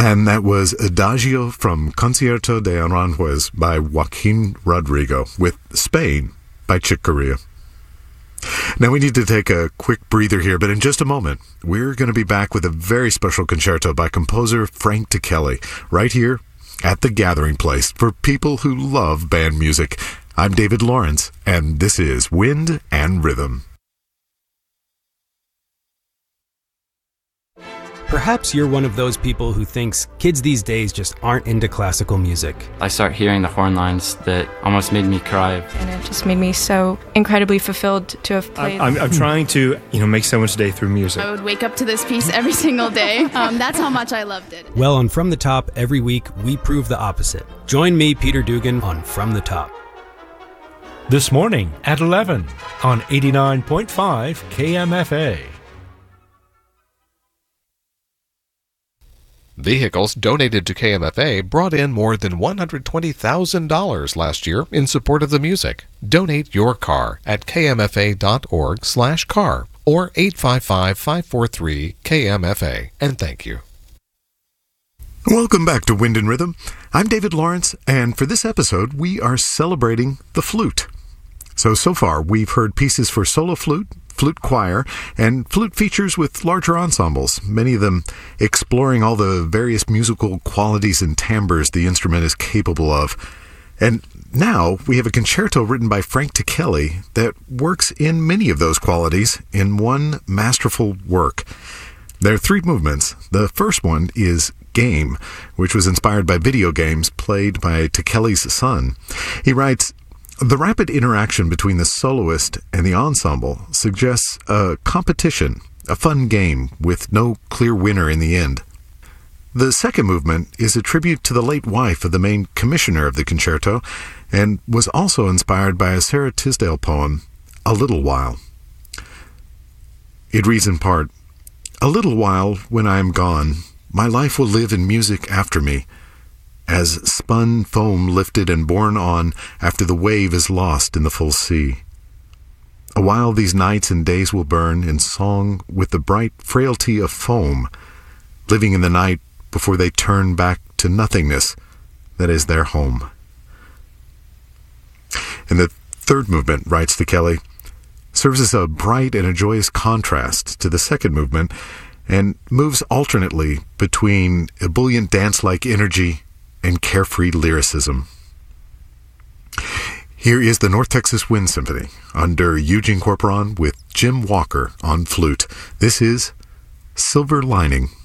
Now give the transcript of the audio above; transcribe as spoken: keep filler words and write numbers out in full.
And that was Adagio from Concierto de Aranjuez by Joaquin Rodrigo, with Spain by Chick Corea. Now we need to take a quick breather here, but in just a moment, we're going to be back with a very special concerto by composer Frank Ticheli, right here at The Gathering Place for people who love band music. I'm David Lawrence, and this is Wind and Rhythm. Perhaps you're one of those people who thinks kids these days just aren't into classical music. I start hearing the horn lines that almost made me cry. And it just made me so incredibly fulfilled to have played. I'm, I'm trying to, you know, make someone's day through music. I would wake up to this piece every single day. Um, that's how much I loved it. Well, on From the Top, every week, we prove the opposite. Join me, Peter Dugan, on From the Top. This morning at eleven on eighty-nine point five K M F A. Vehicles donated to K M F A brought in more than one hundred twenty thousand dollars last year in support of the music. Donate your car at kmfa.org slash car or eight five five, five four three, K M F A. And thank you. Welcome back to Wind and Rhythm. I'm David Lawrence, and for this episode, we are celebrating the flute. So, so far, we've heard pieces for solo flute, flute choir, and flute features with larger ensembles, many of them exploring all the various musical qualities and timbres the instrument is capable of. And now we have a concerto written by Frank Ticheli that works in many of those qualities in one masterful work. There are three movements. The first one is Game, which was inspired by video games played by Ticheli's son. He writes, "The rapid interaction between the soloist and the ensemble suggests a competition, a fun game with no clear winner in the end." The second movement is a tribute to the late wife of the main commissioner of the concerto and was also inspired by a Sarah Tisdale poem, A Little While. It reads in part, "A little while when I am gone, my life will live in music after me, as spun foam lifted and borne on after the wave is lost in the full sea. A while these nights and days will burn in song with the bright frailty of foam, living in the night before they turn back to nothingness that is their home." And the third movement, writes Ticheli, serves as a bright and a joyous contrast to the second movement and moves alternately between ebullient dance-like energy and carefree lyricism. Here is the North Texas Wind Symphony under Eugene Corporon with Jim Walker on flute. This is Silver Lining.